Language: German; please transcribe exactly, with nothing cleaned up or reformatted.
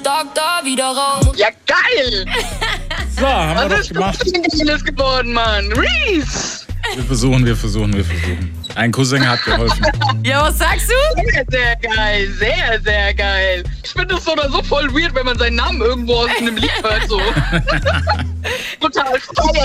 stark da wieder raus. Ja, geil! So, haben wir Was doch ist gemacht. das denn Geiles geworden, Mann? Reese! Wir versuchen, wir versuchen, wir versuchen. Ein Cousin hat geholfen. Ja, was sagst du? Sehr, sehr geil. Sehr, sehr geil. Ich finde es so oder so voll weird, wenn man seinen Namen irgendwo aus einem Lied hört. So. Total feier